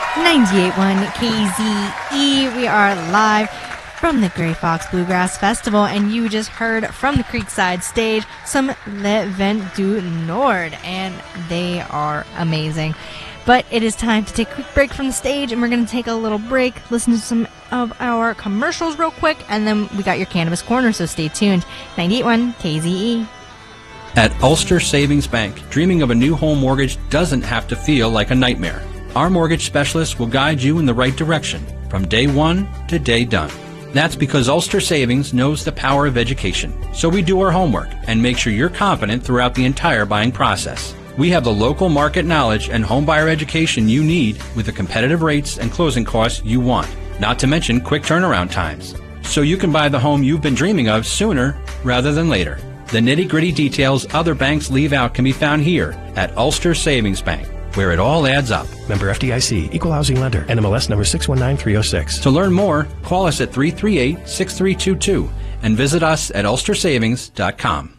98.1 KZE. We are live from the Grey Fox Bluegrass Festival, and you just heard from the Creekside stage some Le Vent du Nord, and they are amazing. But it is time to take a quick break from the stage, and we're going to take a little break, listen to some of our commercials real quick, and then we got your Cannabis Corner, so stay tuned. 98.1 KZE. At Ulster Savings Bank, dreaming of a new home mortgage doesn't have to feel like a nightmare. Our mortgage specialist will guide you in the right direction, from day one to day done. That's because Ulster Savings knows the power of education, so we do our homework and make sure you're confident throughout the entire buying process. We have the local market knowledge and homebuyer education you need with the competitive rates and closing costs you want, not to mention quick turnaround times, so you can buy the home you've been dreaming of sooner rather than later. The nitty-gritty details other banks leave out can be found here at Ulster Savings Bank, where it all adds up. Member FDIC, Equal Housing Lender, NMLS number 619306. To learn more, call us at 338-6322 and visit us at ulstersavings.com.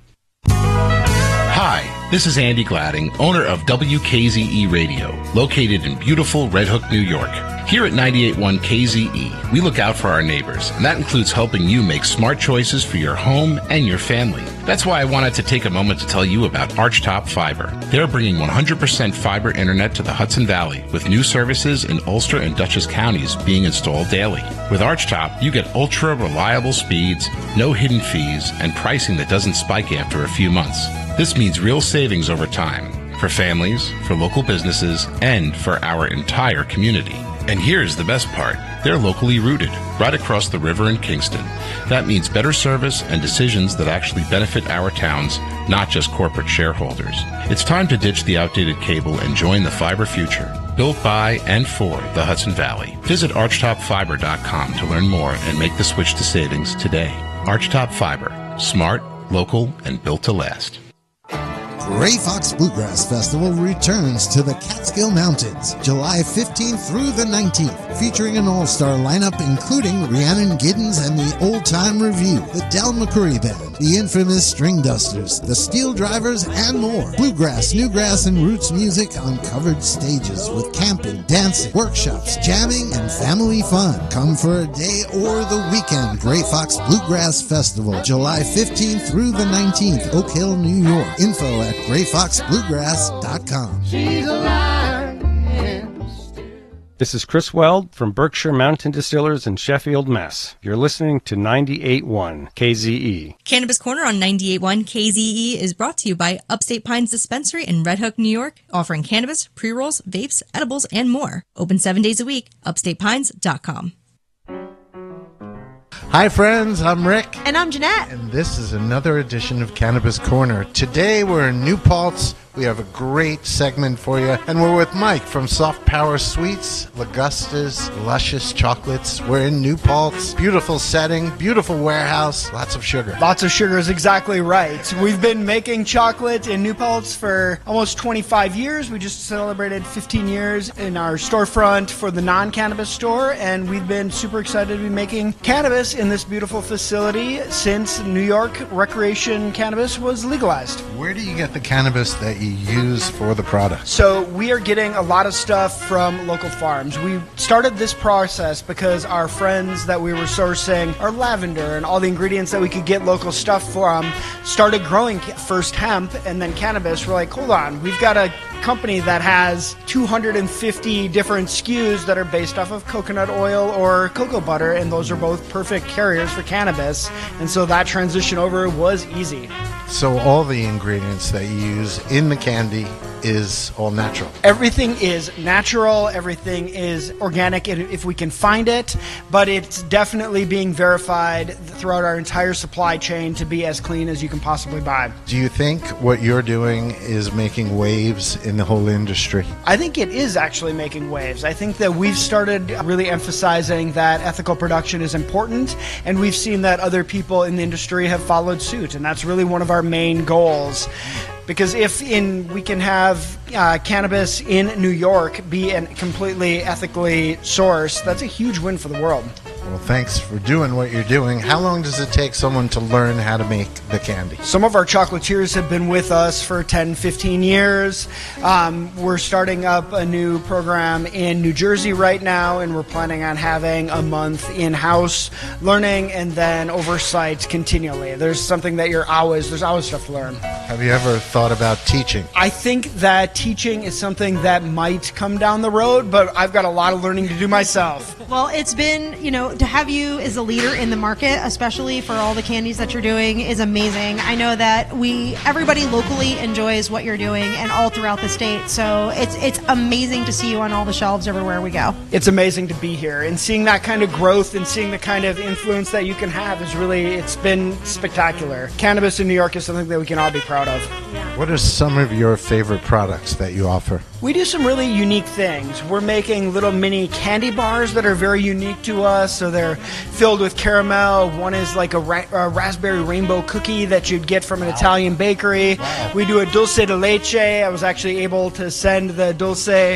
Hi, this is Andy Gladding, owner of WKZE Radio, located in beautiful Red Hook, New York. Here at 98.1 KZE, we look out for our neighbors, and that includes helping you make smart choices for your home and your family. That's why I wanted to take a moment to tell you about Archtop Fiber. They're bringing 100% fiber internet to the Hudson Valley, with new services in Ulster and Dutchess counties being installed daily. With Archtop, you get ultra-reliable speeds, no hidden fees, and pricing that doesn't spike after a few months. This means real savings over time, for families, for local businesses, and for our entire community. And here's the best part. They're locally rooted, right across the river in Kingston. That means better service and decisions that actually benefit our towns, not just corporate shareholders. It's time to ditch the outdated cable and join the fiber future, built by and for the Hudson Valley. Visit archtopfiber.com to learn more and make the switch to savings today. Archtop Fiber. Smart, local, and built to last. Grey Fox Bluegrass Festival returns to the Catskill Mountains July 15th through the 19th, featuring an all-star lineup including Rhiannon Giddens and the Old Time Review, the Del McCoury Band, the infamous String Dusters, the Steel Drivers, and more. Bluegrass, newgrass, and roots music on covered stages with camping, dancing, workshops, jamming, and family fun. Come for a day or the weekend. Grey Fox Bluegrass Festival, July 15th through the 19th, Oak Hill, New York. Info at GreyFoxBluegrass.com. This is Chris Weld from Berkshire Mountain Distillers in Sheffield, Mass. You're listening to 98.1 KZE. Cannabis Corner on 98.1 KZE is brought to you by Upstate Pines Dispensary in Red Hook, New York, offering cannabis, pre-rolls, vapes, edibles, and more. Open 7 days a week. UpstatePines.com. Hi friends, I'm Rick. And I'm Jeanette. And this is another edition of Cannabis Corner. Today we're in New Paltz. We have a great segment for you. And we're with Mike from Soft Power Sweets, Lagusta's Luscious Chocolates. We're in New Paltz. Beautiful setting, beautiful warehouse, lots of sugar. Lots of sugar is exactly right. We've been making chocolate in New Paltz for almost 25 years. We just celebrated 15 years in our storefront for the non-cannabis store, and we've been super excited to be making cannabis in this beautiful facility since New York recreation cannabis was legalized. Where do you get the cannabis that you use for the product? So we are getting a lot of stuff from local farms. We started this process because our friends that we were sourcing our lavender and all the ingredients that we could get local stuff from started growing first hemp and then cannabis. We're like, hold on, we've got a company that has 250 different SKUs that are based off of coconut oil or cocoa butter, and those are both perfect carriers for cannabis. And so that transition over was easy. So all the ingredients that you use in the candy is all natural? Everything is natural, everything is organic if we can find it, but it's definitely being verified throughout our entire supply chain to be as clean as you can possibly buy. Do you think what you're doing is making waves in the whole industry? I think it is actually making waves. I think that we've started really emphasizing that ethical production is important, and we've seen that other people in the industry have followed suit, and that's really one of our main goals. Because if we can have cannabis in New York be completely ethically sourced, that's a huge win for the world. Well, thanks for doing what you're doing. How long does it take someone to learn how to make the candy? Some of our chocolatiers have been with us for 10, 15 years. We're starting up a new program in New Jersey right now, and we're planning on having a month in-house learning and then oversight continually. There's something that there's always stuff to learn. Have you ever thought about teaching? I think that teaching is something that might come down the road, but I've got a lot of learning to do myself. Well, it's been, to have you as a leader in the market, especially for all the candies that you're doing, is amazing. I know that everybody locally enjoys what you're doing and all throughout the state. So it's amazing to see you on all the shelves everywhere we go. It's amazing to be here, and seeing that kind of growth and seeing the kind of influence that you can have it's been spectacular. Cannabis in New York is something that we can all be proud of. What are some of your favorite products that you offer? We do some really unique things. We're making little mini candy bars that are very unique to us. So they're filled with caramel. One is like a raspberry rainbow cookie that you'd get from an Italian bakery. Wow. We do a dulce de leche. I was actually able to send the dulce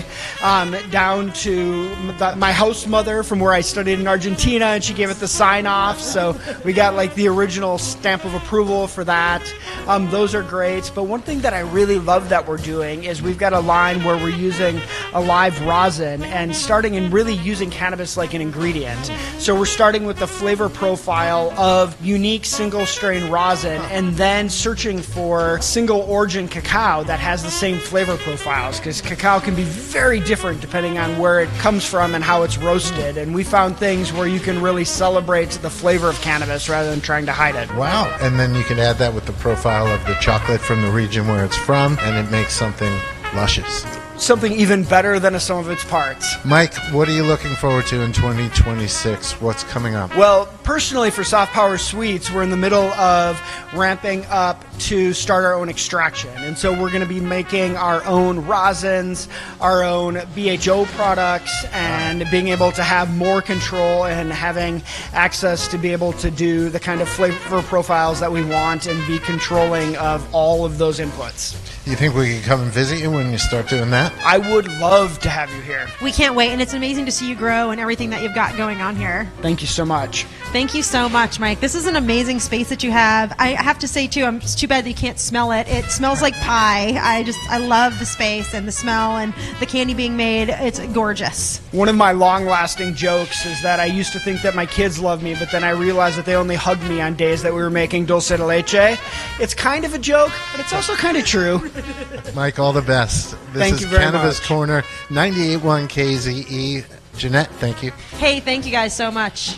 down to my house mother from where I studied in Argentina, and she gave it the sign off. So we got like the original stamp of approval for that. Those are great. But one thing that I really love that we're doing is we've got a line where we're using a live rosin and starting and really using cannabis like an ingredient. So we're starting with the flavor profile of unique single strain rosin and then searching for single origin cacao that has the same flavor profiles, because cacao can be very different depending on where it comes from and how it's roasted. And we found things where you can really celebrate the flavor of cannabis rather than trying to hide it. Wow. And then you can add that with the profile of the chocolate from the region where it's from, and it makes something luscious. Something even better than a sum of its parts. Mike, what are you looking forward to in 2026? What's coming up? Well, personally for Soft Power Sweets, we're in the middle of ramping up to start our own extraction. And so we're going to be making our own rosins, our own BHO products, and being able to have more control and having access to be able to do the kind of flavor profiles that we want and be controlling of all of those inputs. You think we could come and visit you when you start doing that? I would love to have you here. We can't wait, and it's amazing to see you grow and everything that you've got going on here. Thank you so much. Thank you so much, Mike. This is an amazing space that you have. I have to say, too, it's too bad that you can't smell it. It smells like pie. I love the space and the smell and the candy being made. It's gorgeous. One of my long-lasting jokes is that I used to think that my kids loved me, but then I realized that they only hugged me on days that we were making dulce de leche. It's kind of a joke, but it's also kind of true. Mike, all the best. Thank you very much. Cannabis Corner, 98.1 KZE. Jeanette, thank you. Hey, thank you guys so much.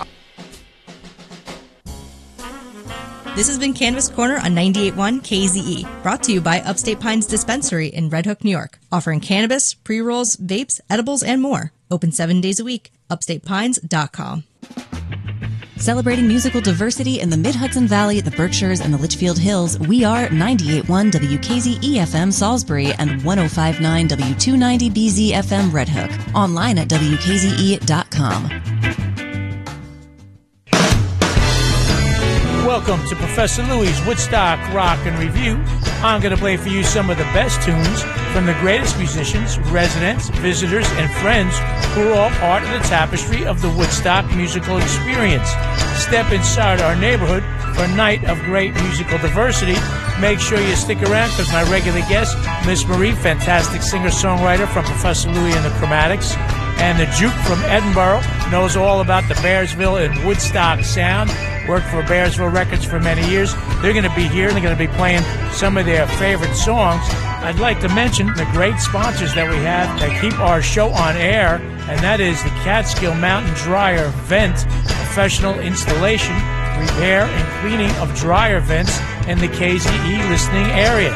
This has been Cannabis Corner on 98.1 KZE, brought to you by Upstate Pines Dispensary in Red Hook, New York, offering cannabis, pre-rolls, vapes, edibles, and more. Open 7 days a week. UpstatePines.com. Celebrating musical diversity in the Mid-Hudson Valley, the Berkshires, and the Litchfield Hills, we are 98.1 WKZE-FM Salisbury and 105.9 W290BZ-FM Red Hook. Online at WKZE.com. Welcome to Professor Louie's Woodstock Rock and Review. I'm going to play for you some of the best tunes from the greatest musicians, residents, visitors, and friends who are all part of the tapestry of the Woodstock musical experience. Step inside our neighborhood for a night of great musical diversity. Make sure you stick around because my regular guest, Miss Marie, fantastic singer-songwriter from Professor Louie and the Chromatics, and the Juke from Edinburgh, knows all about the Bearsville and Woodstock sound. Worked for Bearsville Records for many years. They're going to be here, and they're going to be playing some of their favorite songs. I'd like to mention the great sponsors that we have that keep our show on air, and that is the Catskill Mountain Dryer Vent, professional installation, repair, and cleaning of dryer vents in the KZE listening area.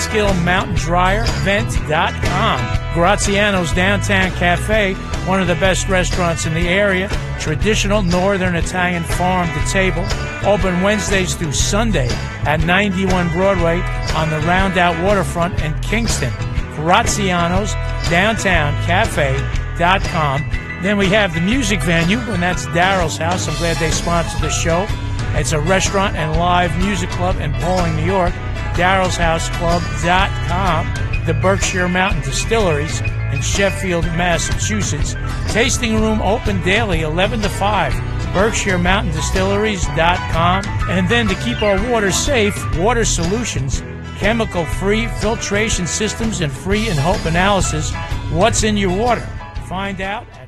CatskillMountainDryerVent.com. Graziano's Downtown Cafe, one of the best restaurants in the area. Traditional Northern Italian farm to table. Open Wednesdays through Sunday at 91 Broadway on the Roundout Waterfront in Kingston. Graziano's Downtown Cafe.com. Then we have the music venue, and that's Daryl's House. I'm glad they sponsored the show. It's a restaurant and live music club in Pawling, New York. Daryl'sHouseClub.com. The Berkshire Mountain Distilleries in Sheffield, Massachusetts. Tasting room open daily 11 to 5. BerkshireMountainDistilleries.com. And then to keep our water safe, Water Solutions, chemical-free filtration systems and free and hope analysis. What's in your water? Find out at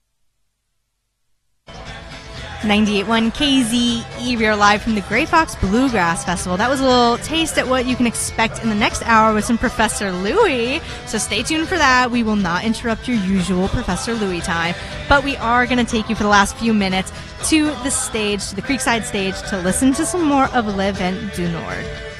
98.1 KZE. We are live from the Gray Fox Bluegrass Festival. That was a little taste at what you can expect in the next hour with some Professor Louie. So stay tuned for that. We will not interrupt your usual Professor Louie time, but we are going to take you for the last few minutes to the stage, to the Creekside stage, to listen to some more of Le Vent du Nord.